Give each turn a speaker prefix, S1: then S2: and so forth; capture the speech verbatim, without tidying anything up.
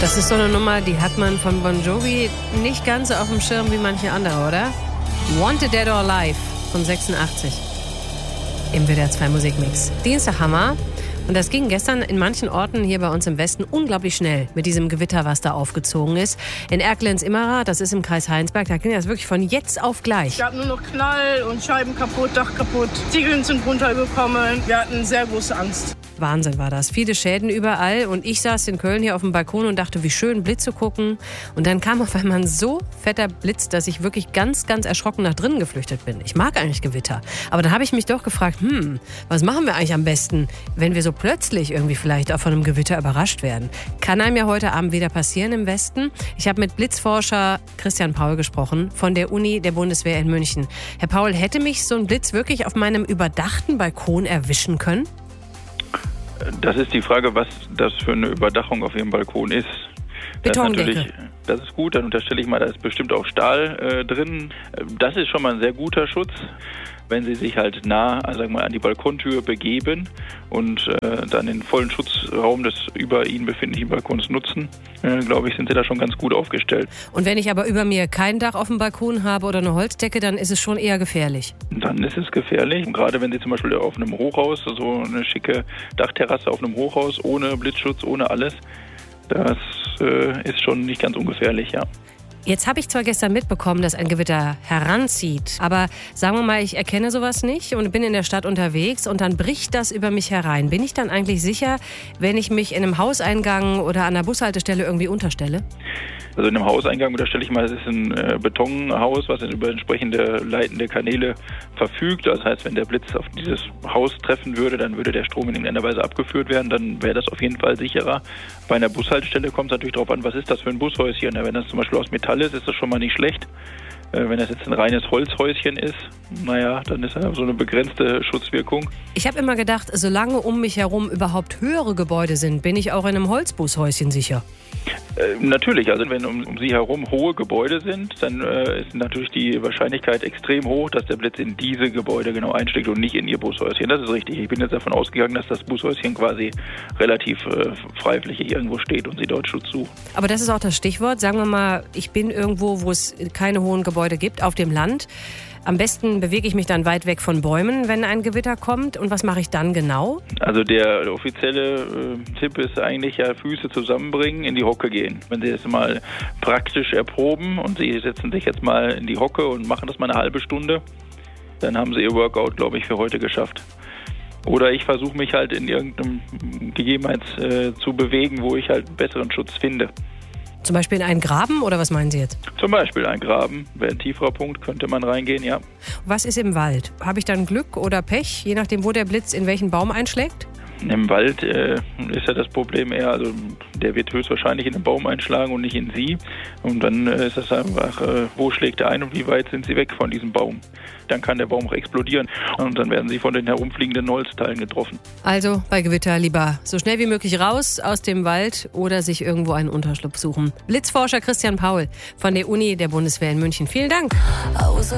S1: Das ist so eine Nummer, die hat man von Bon Jovi nicht ganz so auf dem Schirm wie manche andere, oder? Wanted Dead or Alive von sechsundachtzig im W D R zwei Musikmix. Dienstag Hammer. Und das ging gestern in manchen Orten hier bei uns im Westen unglaublich schnell mit diesem Gewitter, was da aufgezogen ist. In Erkelenz-Immerath, das ist im Kreis Heinsberg, da ging das wirklich von jetzt auf gleich.
S2: Es gab nur noch Knall und Scheiben kaputt, Dach kaputt. Ziegeln sind runtergekommen. Wir hatten sehr große Angst.
S1: Wahnsinn war das. Viele Schäden überall. Und ich saß in Köln hier auf dem Balkon und dachte, wie schön, Blitze gucken. Und dann kam auf einmal ein so fetter Blitz, dass ich wirklich ganz, ganz erschrocken nach drinnen geflüchtet bin. Ich mag eigentlich Gewitter. Aber dann habe ich mich doch gefragt, hm, was machen wir eigentlich am besten, wenn wir so plötzlich irgendwie vielleicht auch von einem Gewitter überrascht werden? Kann einem ja heute Abend wieder passieren im Westen. Ich habe mit Blitzforscher Christian Paul gesprochen von der Uni der Bundeswehr in München. Herr Paul, hätte mich so ein Blitz wirklich auf meinem überdachten Balkon erwischen können?
S3: Das ist die Frage, was das für eine Überdachung auf Ihrem Balkon ist.
S1: Betondecke.
S3: Das ist, das ist gut, dann unterstelle ich mal, da ist bestimmt auch Stahl äh, drin. Das ist schon mal ein sehr guter Schutz. Wenn Sie sich halt nah, also sagen wir mal, an die Balkontür begeben und äh, dann den vollen Schutzraum des über Ihnen befindlichen Balkons nutzen, äh, glaube ich, sind Sie da schon ganz gut aufgestellt.
S1: Und wenn ich aber über mir kein Dach auf dem Balkon habe oder eine Holzdecke, dann ist es schon eher gefährlich.
S3: Dann ist es gefährlich. Und gerade wenn Sie zum Beispiel auf einem Hochhaus, so eine schicke Dachterrasse auf einem Hochhaus, ohne Blitzschutz, ohne alles, das äh, ist schon nicht ganz ungefährlich, ja.
S1: Jetzt habe ich zwar gestern mitbekommen, dass ein Gewitter heranzieht, aber sagen wir mal, ich erkenne sowas nicht und bin in der Stadt unterwegs und dann bricht das über mich herein. Bin ich dann eigentlich sicher, wenn ich mich in einem Hauseingang oder an einer Bushaltestelle irgendwie unterstelle?
S3: Also in einem Hauseingang unterstelle ich mal, das ist ein äh, Betonhaus, was über entsprechende leitende Kanäle verfügt. Das heißt, wenn der Blitz auf dieses Haus treffen würde, dann würde der Strom in irgendeiner Weise abgeführt werden. Dann wäre das auf jeden Fall sicherer. Bei einer Bushaltestelle kommt es natürlich darauf an, was ist das für ein Bushäuschen. Wenn das zum Beispiel aus Metall ist, ist das schon mal nicht schlecht. Wenn das jetzt ein reines Holzhäuschen ist, naja, dann ist das so eine begrenzte Schutzwirkung.
S1: Ich habe immer gedacht, solange um mich herum überhaupt höhere Gebäude sind, bin ich auch in einem Holzbushäuschen sicher.
S3: Äh, natürlich, also wenn um, um Sie herum hohe Gebäude sind, dann äh, ist natürlich die Wahrscheinlichkeit extrem hoch, dass der Blitz in diese Gebäude genau einschlägt und nicht in Ihr Bushäuschen. Das ist richtig. Ich bin jetzt davon ausgegangen, dass das Bushäuschen quasi relativ äh, freiflächig irgendwo steht und Sie dort Schutz suchen.
S1: Aber das ist auch das Stichwort. Sagen wir mal, ich bin irgendwo, wo es keine hohen Gebäude gibt, auf dem Land. Am besten bewege ich mich dann weit weg von Bäumen, wenn ein Gewitter kommt. Und was mache ich dann genau?
S3: Also der offizielle äh, Tipp ist eigentlich ja Füße zusammenbringen, in die Hocke gehen. Wenn Sie das mal praktisch erproben und Sie setzen sich jetzt mal in die Hocke und machen das mal eine halbe Stunde, dann haben Sie Ihr Workout, glaube ich, für heute geschafft. Oder ich versuche mich halt in irgendeinem Gegebenheit äh, zu bewegen, wo ich halt einen besseren Schutz finde.
S1: Zum Beispiel in einen Graben oder was meinen Sie jetzt?
S3: Zum Beispiel ein Graben, wäre ein tieferer Punkt, könnte man reingehen, ja.
S1: Was ist im Wald? Habe ich dann Glück oder Pech, je nachdem, wo der Blitz in welchen Baum einschlägt?
S3: Im Wald äh, ist ja das Problem eher, also der wird höchstwahrscheinlich in den Baum einschlagen und nicht in Sie. Und dann äh, ist das einfach, äh, wo schlägt er ein und wie weit sind Sie weg von diesem Baum? Dann kann der Baum auch explodieren und dann werden Sie von den herumfliegenden Holzteilen getroffen.
S1: Also bei Gewitter lieber so schnell wie möglich raus aus dem Wald oder sich irgendwo einen Unterschlupf suchen. Blitzforscher Christian Paul von der Uni der Bundeswehr in München. Vielen Dank.